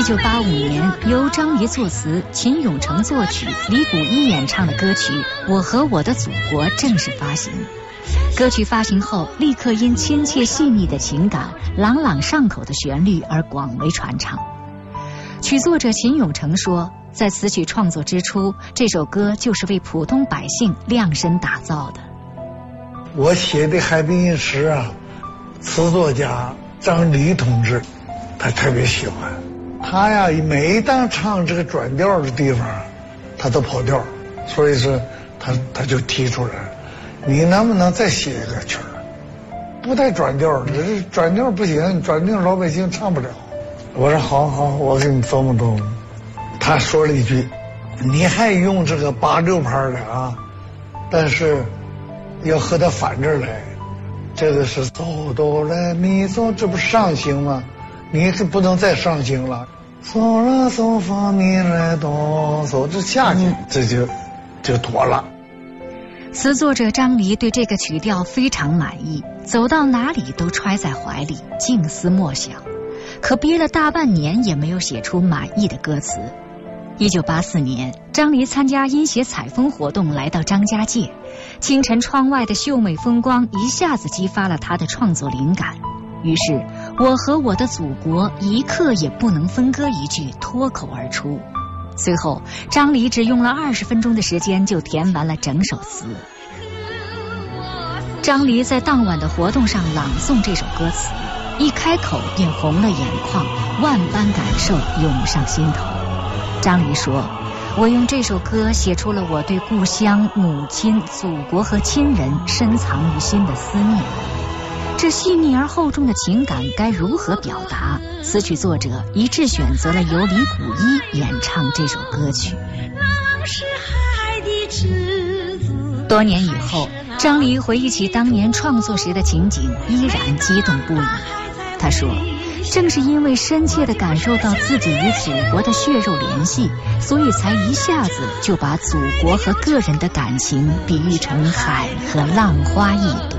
1985年，由张黎作词、秦永成作曲、李谷一演唱的歌曲《我和我的祖国》正式发行。歌曲发行后，立刻因亲切细腻的情感、朗朗上口的旋律而广为传唱。曲作者秦永成说，在词曲创作之初，这首歌就是为普通百姓量身打造的。 我写的《海滨一诗》啊，词作家张黎同志，他特别喜欢。他呀，每当唱这个转调的地方，他都跑调，所以说他就提出来，你能不能再写一个曲儿？不带转调的，这转调不行，转调老百姓唱不了。我说好，我给你琢磨琢磨。他说了一句，你还用这个8/6拍的啊，但是要和它反着来。这个是哆哆来咪嗦，这不是上行吗？你是不能再上行了。嗦啦嗦发咪来哆嗦，这下去这就妥了。 词作者张黎对这个曲调非常满意，走到哪里都揣在怀里，静思默想。可憋了大半年也没有写出满意的歌词。1984年，张黎参加音协采风活动，来到张家界。清晨窗外的秀美风光一下子激发了他的创作灵感，于是我和我的祖国一刻也不能分割一句脱口而出。随后张黎只用了20分钟的时间就填完了整首词。张黎在当晚的活动上朗诵这首歌词，一开口便红了眼眶，万般感受涌上心头。张黎说，我用这首歌写出了我对故乡、母亲、祖国和亲人深藏于心的思念。这细腻而厚重的情感该如何表达？词曲作者一致选择了由李谷一演唱这首歌曲。多年以后，张黎回忆起当年创作时的情景，依然激动不已。他说，正是因为深切地感受到自己与祖国的血肉联系，所以才一下子就把祖国和个人的感情比喻成海和浪花一朵。